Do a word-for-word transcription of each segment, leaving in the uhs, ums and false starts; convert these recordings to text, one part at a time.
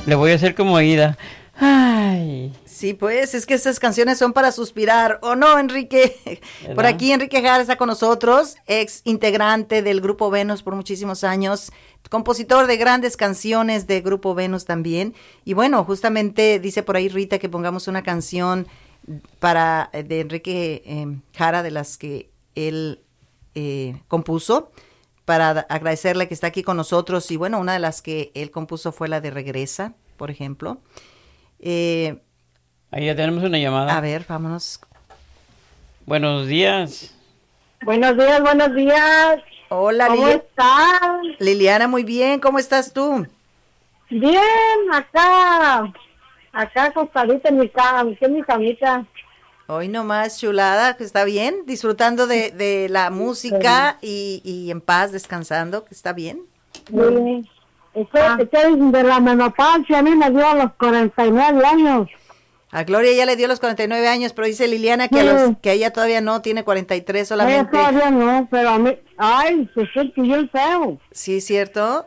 Le voy a hacer como Aida. Ay. Sí, pues, es que esas canciones son para suspirar, ¿o no, Enrique? ¿Verdad? Por aquí Enrique Jara está con nosotros, ex integrante del Grupo Venus por muchísimos años, compositor de grandes canciones de Grupo Venus también. Y bueno, justamente dice por ahí Rita que pongamos una canción para de Enrique eh, Jara, de las que él eh, compuso, para agradecerle que está aquí con nosotros. Y bueno, una de las que él compuso fue la de Regresa, por ejemplo. Eh, Ahí ya tenemos una llamada. A ver, vámonos. Buenos días. Buenos días, buenos días. Hola, ¿cómo Lili- estás? Liliana, muy bien. ¿Cómo estás tú? Bien, acá, acá acostadita en mi cama, en mi camita. Hoy nomás, chulada, que está bien, disfrutando de, de la música y, y en paz, descansando, que está bien. Sí. Estoy, estoy de la menopausia, a mí me dio a los cuarenta y nueve años. A Gloria ya le dio los cuarenta y nueve años, pero dice Liliana que, Sí. a los, que ella todavía no, tiene cuarenta y tres Ella solamente. todavía no, pero a mí, ay, se siente bien feo. Sí, ¿cierto?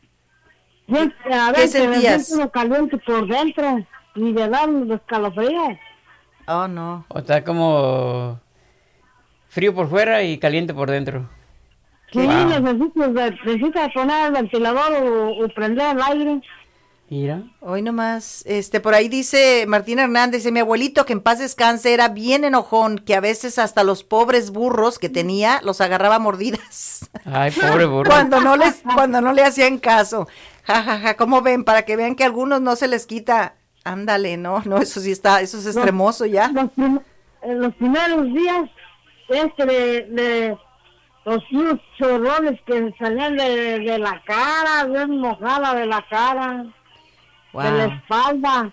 Bien, a ¿Qué ver, que me sentías? siento uno caliente por dentro y de dar los escalofríos. Oh, no. O está como frío por fuera y caliente por dentro. Sí, Wow. necesito, necesito poner el ventilador o, o prender el aire. Mira. Hoy nomás, este, por ahí dice Martín Hernández, dice, mi abuelito, que en paz descanse, era bien enojón, que a veces hasta los pobres burros que tenía los agarraba a mordidas. Ay, pobre burro. cuando no les, cuando no le hacían caso. Ja, ja, ja, ¿cómo ven? Para que vean que a algunos no se les quita. Ándale, no, no, eso sí está, eso es extremoso ya. Los, prim- en los primeros días, este, de, de los unos chorrones que salían de, de la cara, bien mojada de la cara, Wow. de la espalda.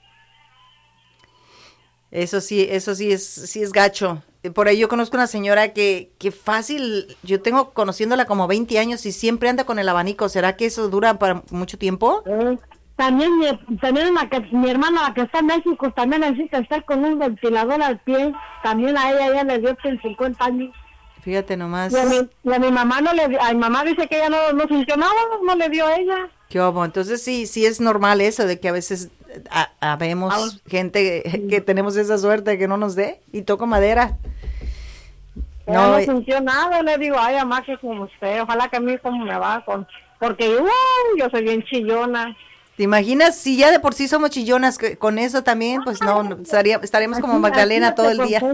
Eso sí, eso sí es, sí es gacho. Por ahí yo conozco una señora que, que fácil, yo tengo conociéndola como veinte años y siempre anda con el abanico. ¿Será que eso dura para mucho tiempo? Eh, también mi, también la que, mi hermana, la que está en México, también necesita estar con un ventilador al pie. También a ella ya le dio cincuenta años. Fíjate nomás. Y a mi, y a mi mamá no le dio, a mi mamá dice que ella no, no funcionaba, no le dio a ella. ¿Qué hubo? Entonces sí, sí es normal eso de que a veces a- habemos Ah, gente que, que tenemos esa suerte de que no nos dé y toco madera. No, No, no eh, funcionaba, le digo, ay, mamá, que como usted, ojalá que a mí como me va con, porque uh, yo soy bien chillona. ¿te imaginas? Si ya de por sí somos chillonas, que con eso también, pues no, no, estaría- estaremos como Magdalena todo el día.